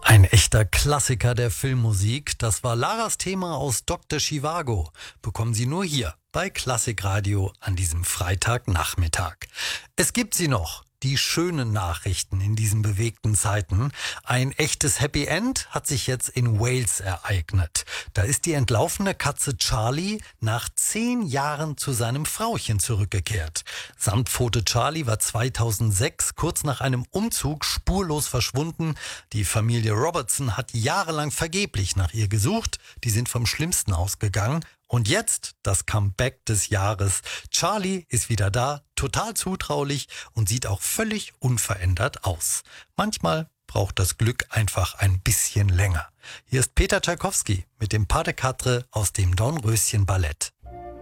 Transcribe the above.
Ein echter Klassiker der Filmmusik, das war Laras Thema aus Dr. Zhivago. Bekommen Sie nur hier bei Klassikradio an diesem Freitagnachmittag. Es gibt sie noch, die schönen Nachrichten in diesen bewegten Zeiten. Ein echtes Happy End hat sich jetzt in Wales ereignet. Da ist die entlaufene Katze Charlie nach 10 Jahren zu seinem Frauchen zurückgekehrt. Samtpfote Charlie war 2006 kurz nach einem Umzug spurlos verschwunden. Die Familie Robertson hat jahrelang vergeblich nach ihr gesucht. Die sind vom Schlimmsten ausgegangen. Und jetzt das Comeback des Jahres. Charlie ist wieder da, total zutraulich und sieht auch völlig unverändert aus. Manchmal braucht das Glück einfach ein bisschen länger. Hier ist Peter Tschaikowski mit dem Pas de Quatre aus dem Dornröschen Ballett.